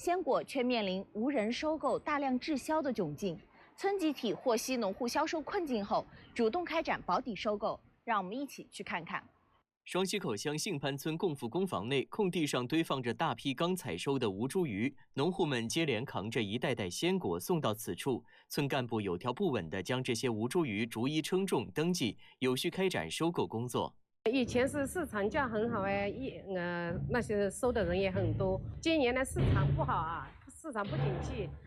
鲜果却面临无人收购、大量滞销的窘境。村集体获悉农户销售困境后，主动开展保底收购。让我们一起去看看。 双溪口乡杏潘村共富工房内，空地上堆放着大批刚采收的无珠鱼，农户们接连扛着一袋袋鲜果送到此处。村干部有条不紊地将这些无珠鱼逐一称重登记，有序开展收购工作。 以前是市场价很好哎，那些收的人也很多。今年呢市场不好啊，市场不景气，